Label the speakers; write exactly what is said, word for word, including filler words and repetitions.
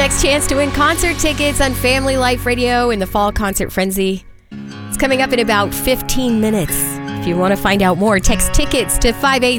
Speaker 1: next chance to win concert tickets on Family Life Radio in the Fall Concert Frenzy. It's coming up in about fifteen minutes. If you want to find out more, text tickets to five eight